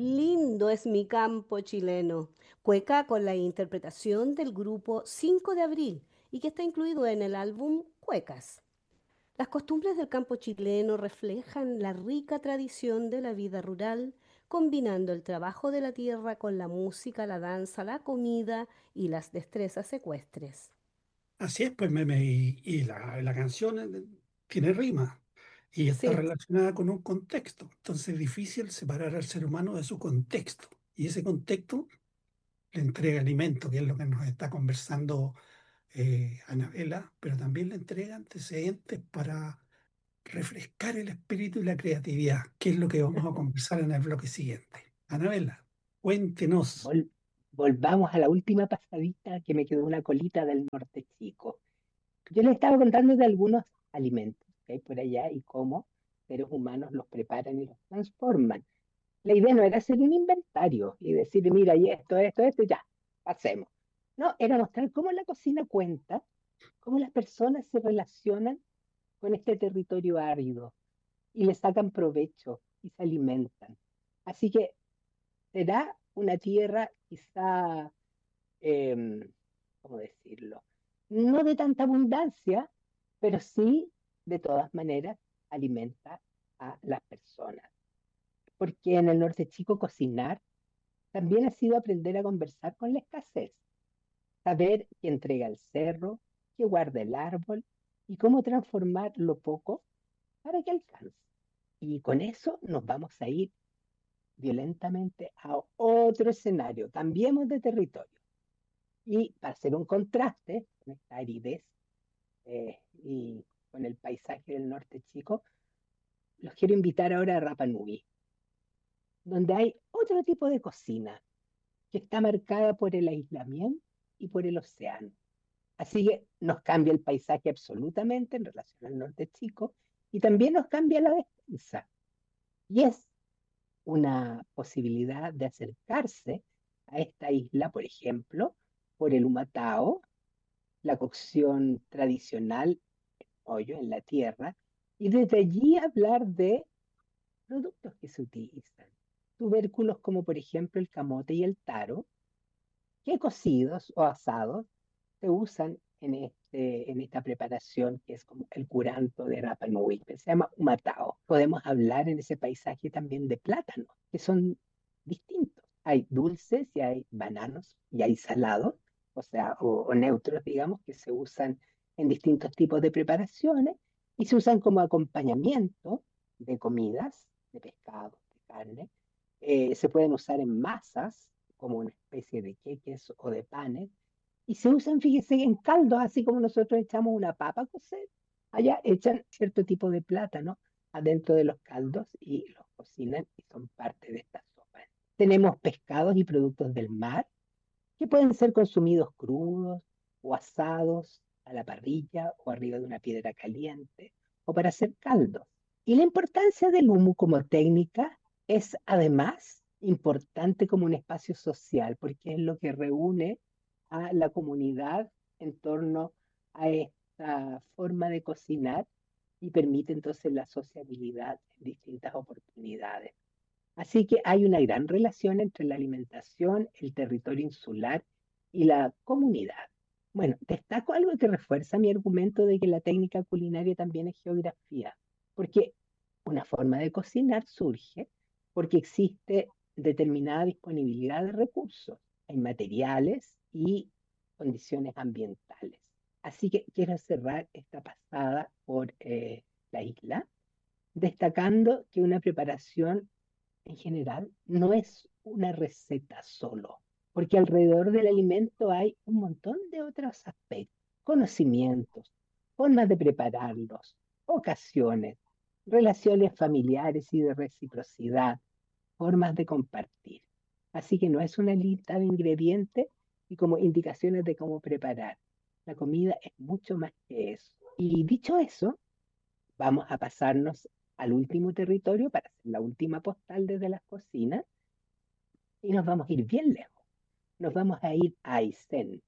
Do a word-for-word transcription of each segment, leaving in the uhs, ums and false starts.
Lindo es mi campo chileno. Cueca con la interpretación del grupo cinco de abril y que está incluido en el álbum Cuecas. Las costumbres del campo chileno reflejan la rica tradición de la vida rural, combinando el trabajo de la tierra con la música, la danza, la comida y las destrezas ecuestres. Así es, pues, meme, y, y la, la canción eh, tiene rima y está Sí, relacionada con un contexto. Entonces es difícil separar al ser humano de su contexto. Y ese contexto le entrega alimento, que es lo que nos está conversando eh, Anabela, pero también le entrega antecedentes para refrescar el espíritu y la creatividad, que es lo que vamos a conversar en el bloque siguiente. Anabela, cuéntenos. Vol- volvamos a la última pasadita que me quedó una colita del norte chico. Yo les estaba contando de algunos alimentos que hay por allá y cómo seres humanos los preparan y los transforman. La idea no era hacer un inventario y decir, mira, y esto, esto, esto, y ya, hacemos. No, era mostrar cómo la cocina cuenta, cómo las personas se relacionan con este territorio árido y le sacan provecho y se alimentan. Así que será una tierra quizá, em, ¿cómo decirlo? No de tanta abundancia, pero sí, de todas maneras, alimenta a las personas. Porque en el norte chico cocinar también ha sido aprender a conversar con la escasez, saber qué entrega el cerro, qué guarda el árbol y cómo transformar lo poco para que alcance. Y con eso nos vamos a ir violentamente a otro escenario. Cambiemos de territorio. Y para hacer un contraste con esta aridez eh, y con el paisaje del norte chico, los quiero invitar ahora a Rapa Nui, donde hay otro tipo de cocina que está marcada por el aislamiento y por el océano. Así que nos cambia el paisaje absolutamente en relación al norte chico y también nos cambia la despensa. Y es una posibilidad de acercarse a esta isla, por ejemplo, por el humatao, la cocción tradicional, hoyo en la tierra, y desde allí hablar de productos que se utilizan. Tubérculos como por ejemplo el camote y el taro, que cocidos o asados se usan en, este, en esta preparación que es como el curanto de Rapa Nui, que se llama humatao. Podemos hablar en ese paisaje también de plátanos, que son distintos. Hay dulces y hay bananos y hay salados, o sea, o, o neutros, digamos, que se usan en distintos tipos de preparaciones y se usan como acompañamiento de comidas, de pescado, de carne. Eh, se pueden usar en masas, como una especie de queques o de panes, y se usan, fíjese, en caldos, así como nosotros echamos una papa a cocer. Allá echan cierto tipo de plátano adentro de los caldos y los cocinan y son parte de esta sopa. Tenemos pescados y productos del mar que pueden ser consumidos crudos o asados a la parrilla o arriba de una piedra caliente o para hacer caldos. Y la importancia del humo como técnica es además importante como un espacio social porque es lo que reúne a la comunidad en torno a esta forma de cocinar y permite entonces la sociabilidad en distintas oportunidades. Así que hay una gran relación entre la alimentación, el territorio insular y la comunidad. Bueno, destaco algo que refuerza mi argumento de que la técnica culinaria también es geografía, porque una forma de cocinar surge porque existe determinada disponibilidad de recursos, hay materiales y condiciones ambientales. Así que quiero cerrar esta pasada por eh, la isla destacando que una preparación en general no es una receta solo, porque alrededor del alimento hay un montón de otros aspectos, conocimientos, formas de prepararlos, ocasiones, relaciones familiares y de reciprocidad, formas de compartir. Así que no es una lista de ingredientes y como indicaciones de cómo preparar. La comida es mucho más que eso. Y dicho eso, vamos a pasarnos al último territorio para hacer la última postal desde las cocinas y nos vamos a ir bien lejos. Nos vamos a ir a Aysén,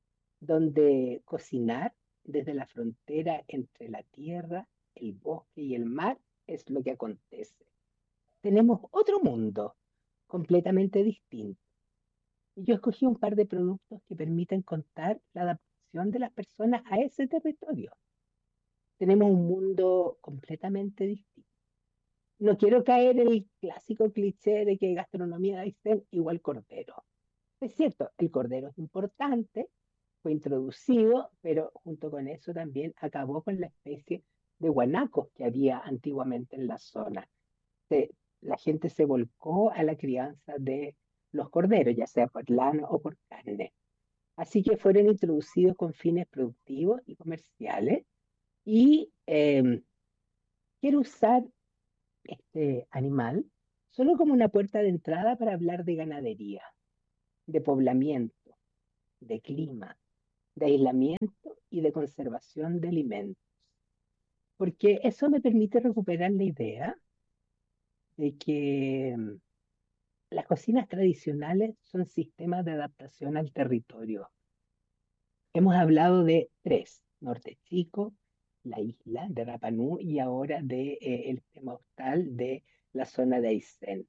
donde cocinar desde la frontera entre la tierra, el bosque y el mar es lo que acontece. Tenemos otro mundo, completamente distintos. Y yo escogí un par de productos que permiten contar la adaptación de las personas a ese territorio. Tenemos un mundo completamente distinto. No quiero caer en el clásico cliché de que gastronomía de Aysén igual cordero. Es cierto, el cordero es importante, fue introducido, pero junto con eso también acabó con la especie de guanacos que había antiguamente en la zona. Se, la gente se volcó a la crianza de los corderos, ya sea por lana o por carne. Así que fueron introducidos con fines productivos y comerciales. Y eh, quiero usar este animal solo como una puerta de entrada para hablar de ganadería, de poblamiento, de clima, de aislamiento y de conservación de alimentos. Porque eso me permite recuperar la idea de que mm, las cocinas tradicionales son sistemas de adaptación al territorio. Hemos hablado de tres: Norte Chico, la isla de Rapa Nui y ahora de, eh, el tema hostal de la zona de Aysén.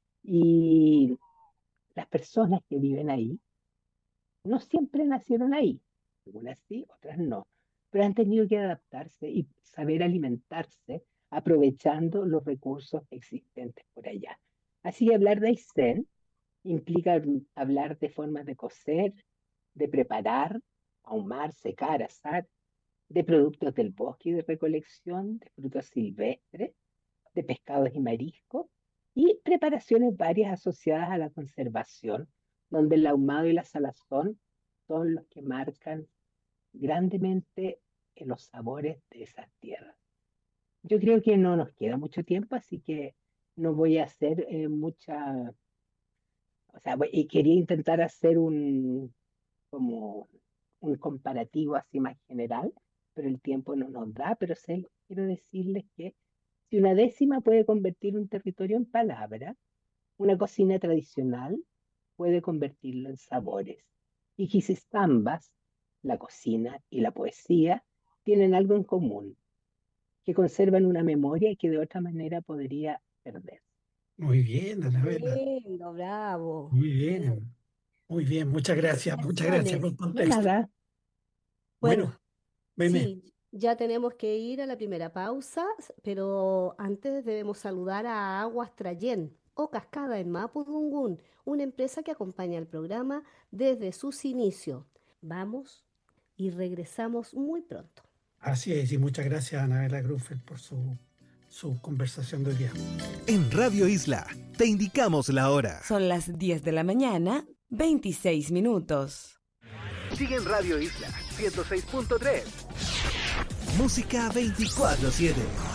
Y las personas que viven ahí no siempre nacieron ahí, algunas sí, otras no, pero han tenido que adaptarse y saber alimentarse aprovechando los recursos existentes por allá. Así que hablar de Aysén implica mm, hablar de formas de cocer, de preparar, ahumar, secar, asar, de productos del bosque y de recolección, de frutos silvestres, de pescados y mariscos, y preparaciones varias asociadas a la conservación, donde el ahumado y la salazón son los que marcan grandemente eh, los sabores de esas tierras. Yo creo que no nos queda mucho tiempo, así que no voy a hacer eh, mucha, o sea, voy- y quería intentar hacer un, como un comparativo así más general, pero el tiempo no nos da, pero sé, quiero decirles que si una décima puede convertir un territorio en palabras, una cocina tradicional puede convertirlo en sabores. Y quizás ambas, la cocina y la poesía, tienen algo en común, que conservan una memoria que de otra manera podría perder. Muy bien, Anabela. Estupendo, bravo. Muy Bueno, bien. Muy bien. Muchas gracias. Muchas gracias por felicitaciones. el De contexto. nada, Bueno, Bueno, meme. sí, ya tenemos que ir a la primera pausa, s- pero antes debemos saludar a Aguas Trayén o Cascada en Mapudungún, una empresa que acompaña el programa desde sus inicios. Vamos y regresamos muy pronto. Así es, y muchas gracias a Anabela Grunfeld por su, su conversación de hoy día. En Radio Isla, te indicamos la hora. Son las diez de la mañana, veintiséis minutos. Sigue en Radio Isla ciento seis punto tres. Música veinticuatro siete.